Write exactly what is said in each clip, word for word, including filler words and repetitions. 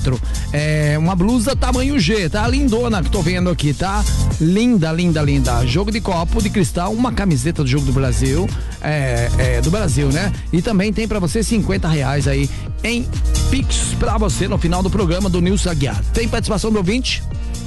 quatro. É uma blusa tamanho G, tá? Lindona que tô vendo aqui, tá? Linda, linda, linda. Jogo de copo de cristal, uma camiseta do Jogo do Brasil, é, é do Brasil, né? E também tem pra você cinquenta reais aí em Pix pra você no final do programa do Nilson Aguiar. Tem participação do ouvinte?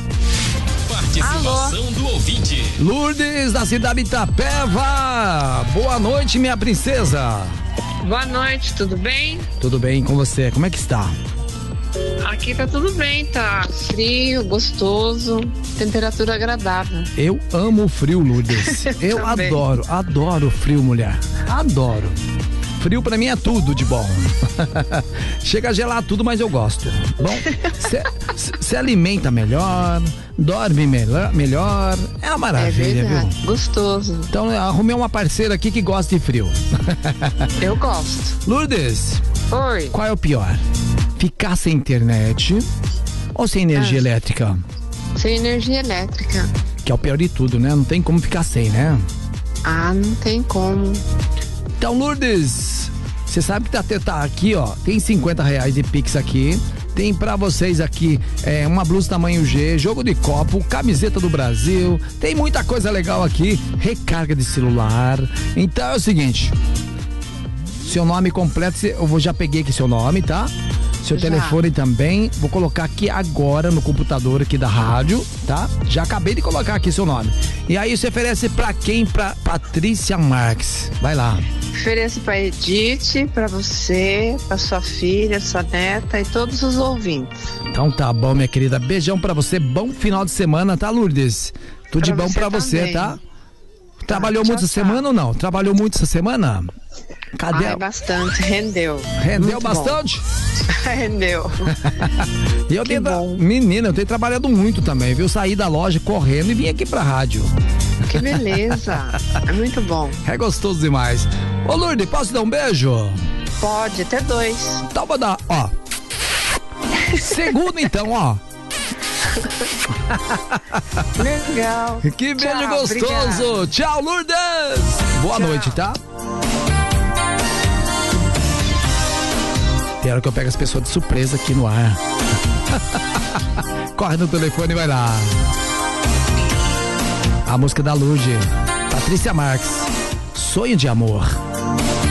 Participação Alô. do ouvinte. Lourdes, da cidade de Itapeva. Boa noite, minha princesa. Boa noite, tudo bem? Tudo bem com você? Como é que está? Aqui tá tudo bem, tá frio, gostoso, temperatura agradável. Eu amo o frio, Lourdes. Eu adoro, adoro frio, mulher. Adoro. Frio pra mim é tudo de bom. Chega a gelar tudo, mas eu gosto. Bom, se alimenta melhor, dorme melhor, melhor. É uma maravilha, é verdade, viu? Gostoso. Então arrumei uma parceira aqui que gosta de frio. Eu gosto. Lourdes. Oi. Qual é o pior? Ficar sem internet ou sem energia ah, elétrica? Sem energia elétrica. Que é o pior de tudo, né? Não tem como ficar sem, né? Ah, não tem como. Então, Lourdes, você sabe que tá, tá aqui, ó, tem cinquenta reais de Pix aqui, tem pra vocês aqui é, uma blusa tamanho G, jogo de copo, camiseta do Brasil, tem muita coisa legal aqui, recarga de celular. Então é o seguinte, seu nome completo, eu vou, já peguei aqui seu nome, tá? Seu já. Telefone também, vou colocar aqui agora no computador aqui da rádio, tá? Já acabei de colocar aqui seu nome. E aí você oferece pra quem? Pra Patrícia Marques. Vai lá. Ofereço pra Edith, pra você, pra sua filha, sua neta e todos os ouvintes. Então tá bom, minha querida. Beijão pra você, bom final de semana, tá, Lourdes? Tudo de bom pra você, tá? Trabalhou muito essa semana ou não? Trabalhou muito essa semana? Cadê? Ai, bastante, rendeu. Rendeu muito bastante? Rendeu. E eu tenho, menina, eu tenho trabalhado muito também, viu? Saí da loja correndo e vim aqui pra rádio. Que beleza. É muito bom. É gostoso demais. Ô, Lourdes, posso dar um beijo? Pode, até dois. Então vou dar, ó. Segundo então, ó. Legal. Que beijo Tchau, gostoso. Obrigada. Tchau, Lourdes. Boa Tchau. noite, tá? Tem hora que eu pego as pessoas de surpresa aqui no ar. Corre no telefone e vai lá. A música da Lourdes, Patrícia Marques, Sonho de Amor.